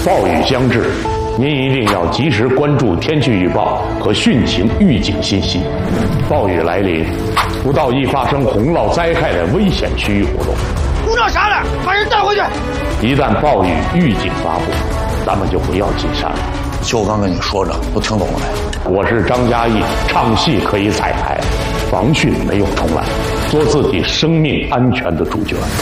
暴雨将至，您一定要及时关注天气预报和汛情预警信息。暴雨来临，不到易发生洪涝灾害的危险区域活动。 鼓捣啥呢？把人带回去。 一旦暴雨预警发布，咱们就不要进山了。 就刚跟你说着，都听懂了没？ 我是张嘉译，唱戏可以彩排，防汛没有重来，做自己生命安全的主角。